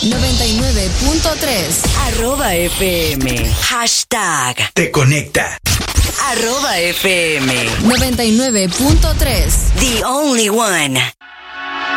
99.3 @FM. Hashtag Te conecta. @FM. 99.3 The only one.